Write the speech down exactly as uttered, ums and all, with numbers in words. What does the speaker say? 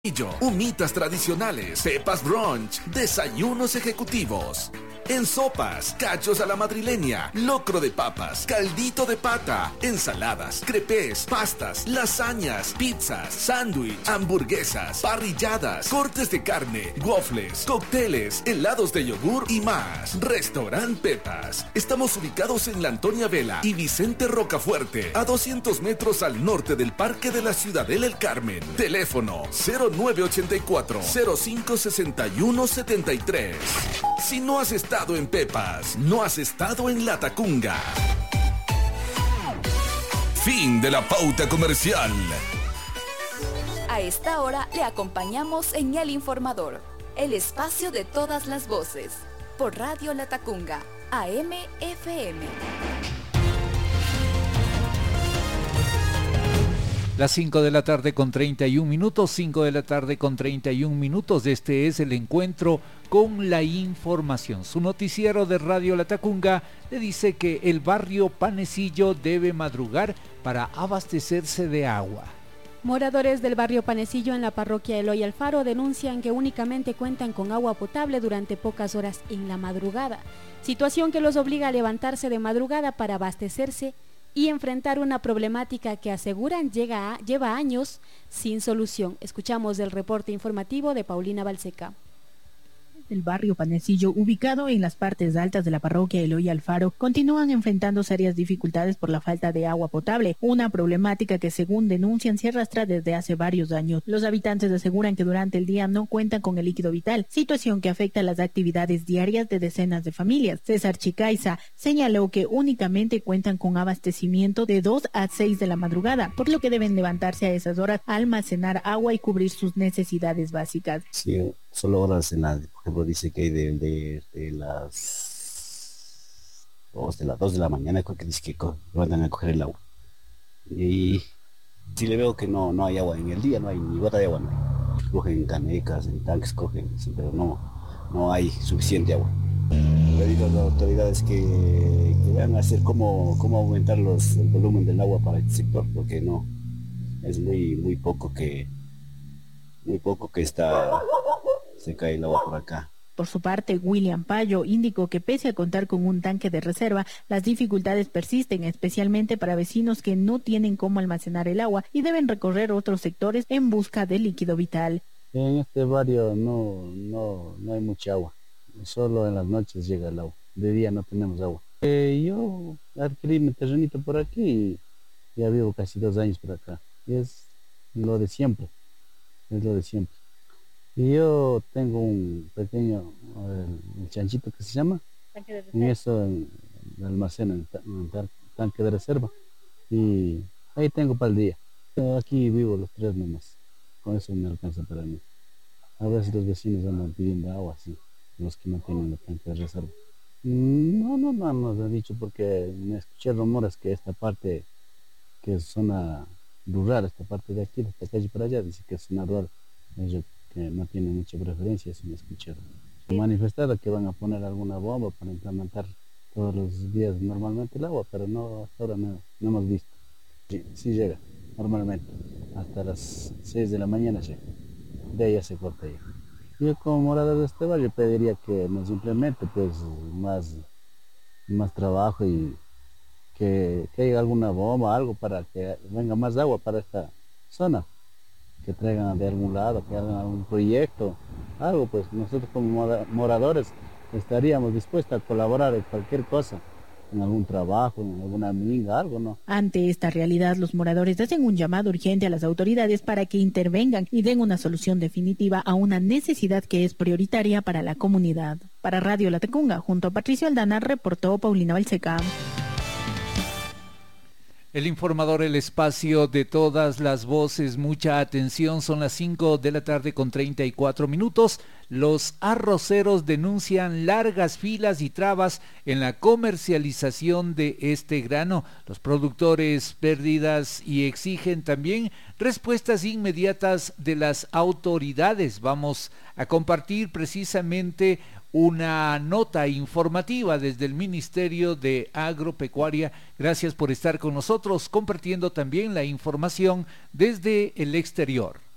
Humitas tradicionales, pepas brunch, desayunos ejecutivos. En sopas, cachos a la madrileña, locro de papas, caldito de pata, ensaladas, crepes, pastas, lasañas, pizzas, sándwich, hamburguesas, parrilladas, cortes de carne, waffles, cócteles, helados de yogur y más. Restaurant Pepas. Estamos ubicados en la Antonia Vela y Vicente Rocafuerte, a doscientos metros al norte del Parque de la Ciudadela El Carmen. Teléfono cero nueve ochenta y cuatro, cero cinco sesenta y uno setenta y tres. Si no has estado en Pepas, no has estado en La Tacunga. Fin de la pauta comercial. A esta hora le acompañamos en El Informador, el espacio de todas las voces, por Radio La Tacunga, A M F M. Las cinco de la tarde con treinta y un minutos, cinco de la tarde con treinta y un minutos. Este es el encuentro con la información. Su noticiero de Radio La Tacunga le dice que el barrio Panecillo debe madrugar para abastecerse de agua. Moradores del barrio Panecillo en la parroquia Eloy Alfaro denuncian que únicamente cuentan con agua potable durante pocas horas en la madrugada, situación que los obliga a levantarse de madrugada para abastecerse y enfrentar una problemática que aseguran llega a, lleva años sin solución. Escuchamos el reporte informativo de Paulina Balseca. El barrio Panecillo, ubicado en las partes altas de la parroquia Eloy Alfaro, continúan enfrentando serias dificultades por la falta de agua potable, una problemática que, según denuncian, se arrastra desde hace varios años. Los habitantes aseguran que durante el día no cuentan con el líquido vital, situación que afecta las actividades diarias de decenas de familias. César Chicaiza señaló que únicamente cuentan con abastecimiento de dos a seis de la madrugada, por lo que deben levantarse a esas horas a almacenar agua y cubrir sus necesidades básicas. Sí, solo horas en la, por ejemplo, dice que hay de, de, de las dos de las dos de la mañana, creo que dice que co- van a coger el agua. Y si le veo que no, no hay agua en el día, no hay ni gota de agua, no hay. Cogen canecas, en tanques, cogen, sí, pero no, no hay suficiente agua. Le digo a las autoridades que, que vean a hacer cómo, cómo aumentar los, el volumen del agua para este sector, porque no, es muy, muy poco que, muy poco que está, se cae el agua por acá. Por su parte, William Payo indicó que pese a contar con un tanque de reserva, las dificultades persisten, especialmente para vecinos que no tienen cómo almacenar el agua y deben recorrer otros sectores en busca de líquido vital. En este barrio no, no, no hay mucha agua, solo en las noches llega el agua, de día no tenemos agua. Eh, yo adquirí mi terrenito por aquí y ya vivo casi dos años por acá, y es lo de siempre, es lo de siempre. Y yo tengo un pequeño, el, el chanchito que se llama, en eso en, en almaceno, en, ta- en ta- tanque de reserva, y ahí tengo para el día. Yo aquí vivo los tres nomás, con eso me alcanza para mí. A veces los vecinos andan pidiendo agua, así, los que no tienen el tanque de reserva. No, no, no nos han dicho porque me escuché rumores que esta parte, que es zona rural, esta parte de aquí, de esta calle para allá, dice que es zona rural. Ellos que no tienen mucha preferencia, eso me escucharon. Manifestaron que van a poner alguna bomba para implementar todos los días normalmente el agua, pero no, hasta ahora no, no hemos visto. Sí, sí llega, normalmente, hasta las seis de la mañana llega, de ahí ya se corta ya. Yo como morador de este barrio pediría que nos implemente pues más, más trabajo y que, que haya alguna bomba, algo para que venga más agua para esta zona, que traigan de algún lado, que hagan algún proyecto, algo, pues nosotros como mora- moradores estaríamos dispuestos a colaborar en cualquier cosa, en algún trabajo, en alguna minga, algo, ¿no? Ante esta realidad, los moradores hacen un llamado urgente a las autoridades para que intervengan y den una solución definitiva a una necesidad que es prioritaria para la comunidad. Para Radio La Tacunga, junto a Patricio Aldana, reportó Paulina Balseca. El informador, el espacio de todas las voces, mucha atención, son las cinco de la tarde con treinta y cuatro minutos. Los arroceros denuncian largas filas y trabas en la comercialización de este grano. Los productores pérdidas y exigen también respuestas inmediatas de las autoridades. Vamos a compartir precisamente una nota informativa desde el Ministerio de Agropecuaria. Gracias por estar con nosotros, compartiendo también la información desde el exterior.